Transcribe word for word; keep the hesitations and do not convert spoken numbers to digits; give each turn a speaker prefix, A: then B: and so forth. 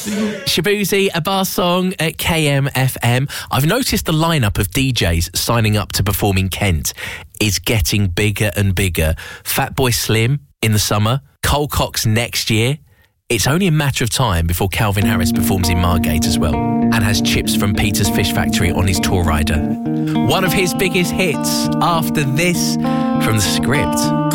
A: Shaboozey, a bar song at K M F M. I've noticed the lineup of D Js signing up to perform in Kent is getting bigger and bigger. Fatboy Slim in the summer, Cole Cox next year. It's only a matter of time before Calvin Harris performs in Margate as well and has Chips from Peter's Fish Factory on his tour rider. One of his biggest hits after this from The Script.